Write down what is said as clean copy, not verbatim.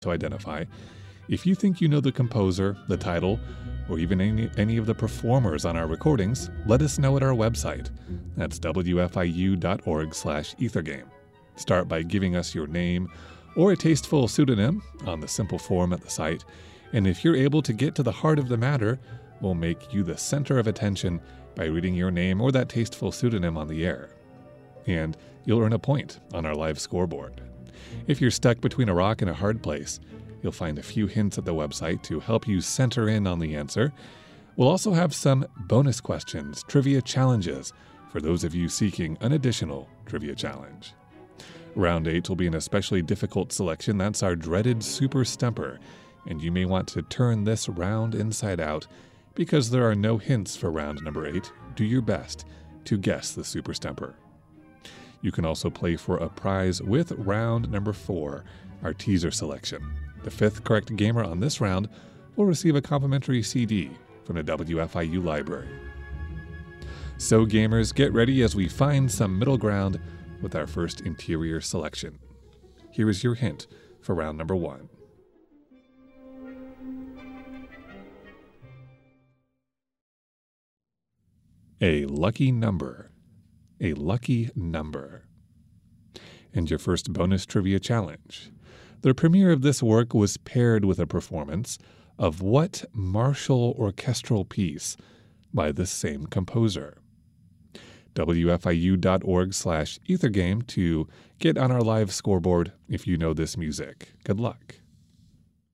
to identify. If you think you know the composer, the title, or even any of the performers on our recordings, let us know at our website. That's wfiu.org/ethergame. Start by giving us your name or a tasteful pseudonym on the simple form at the site, and if you're able to get to the heart of the matter, we'll make you the center of attention by reading your name or that tasteful pseudonym on the air. And you'll earn a point on our live scoreboard. If you're stuck between a rock and a hard place, you'll find a few hints at the website to help you center in on the answer. We'll also have some bonus questions, trivia challenges, for those of you seeking an additional trivia challenge. Round 8 will be an especially difficult selection. That's our dreaded Super Stumper, and you may want to turn this round inside out because there are no hints for round number 8. Do your best to guess the Super Stumper. You can also play for a prize with round number 4, our teaser selection. The 5th correct gamer on this round will receive a complimentary CD from the WFIU library. So gamers, get ready as we find some middle ground with our first interior selection. Here is your hint for round number 1. A lucky number. A lucky number. And your first bonus trivia challenge. The premiere of this work was paired with a performance of what martial orchestral piece by this same composer? wfiu.org/ethergame to get on our live scoreboard if you know this music. Good luck.